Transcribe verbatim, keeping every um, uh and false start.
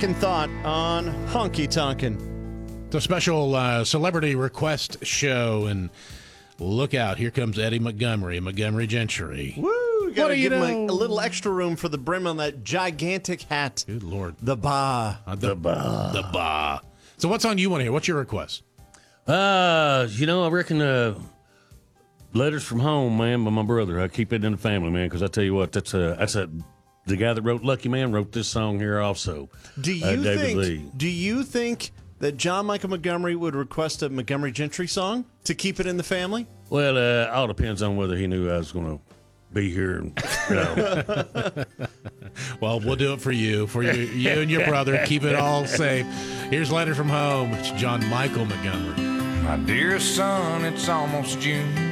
Second thought on Honky Tonkin'. It's a special uh, celebrity request show, and look out, here comes Eddie Montgomery, Montgomery Gentry. Woo! Gotta do you give him know? a, a little extra room for the brim on that gigantic hat. Good Lord. The ba. Uh, the, ba. The ba. So what's on you one here? What's your request? Uh, you know, I reckon uh, Letters from Home, man, by my brother. I keep it in the family, man, because I tell you what, that's a, that's a, the guy that wrote Lucky Man wrote this song here also. Do you uh, David think? Lee. Do you think that John Michael Montgomery would request a Montgomery Gentry song to keep it in the family? Well, uh, all depends on whether he knew I was going to be here. And, you know. Well, we'll do it for you, for you, you and your brother. Keep it all safe. Here's a letter from home. It's John Michael Montgomery. My dear son, it's almost June.